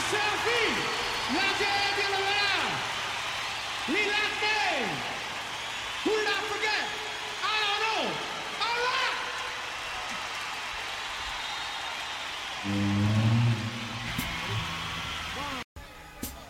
Selfie, la gente lo verá. Relax, who did I forget? I don't know. All right.